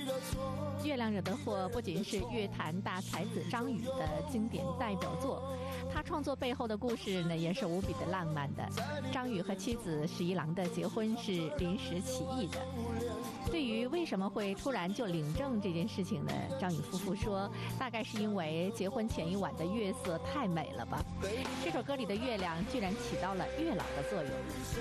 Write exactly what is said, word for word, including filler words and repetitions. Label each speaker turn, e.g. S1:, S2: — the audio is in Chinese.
S1: 月亮惹的祸不仅是乐坛大才子张宇的经典代表作，他创作背后的故事呢也是无比的浪漫的。张宇和妻子十一郎的结婚是临时起意的。对于为什么会突然就领证这件事情呢，张宇夫妇说，大概是因为结婚前一晚的月色太美了吧。这首歌里的月亮居然起到了月老的作用。